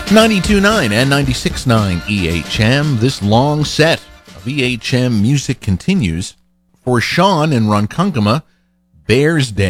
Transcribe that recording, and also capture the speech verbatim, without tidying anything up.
ninety-two point nine and ninety-six point nine E H M. This long set of E H M music continues for Sean in Ronkonkoma, Bears Day.